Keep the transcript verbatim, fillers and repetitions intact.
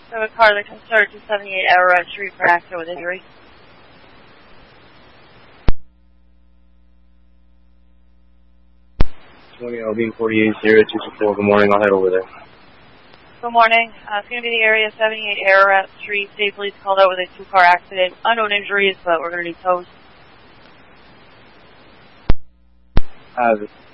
So a car that can start to seventy-eight Ararat Street for an accident with injury. twenty Alvin forty-eight zero two two four. Good morning. I'll head over there. Good morning. Uh, it's going to be the area seventy-eight Ararat Street. State police called out with a two-car accident. Unknown injuries, but we're going to need tows. Uh,